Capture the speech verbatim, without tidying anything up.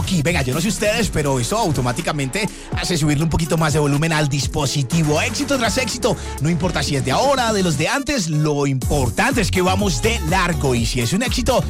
Rocky. Venga, yo no sé ustedes, pero eso automáticamente hace subirle un poquito más de volumen al dispositivo. Éxito tras éxito, no importa si es de ahora, de los de antes, lo importante es que vamos de largo y si es un éxito,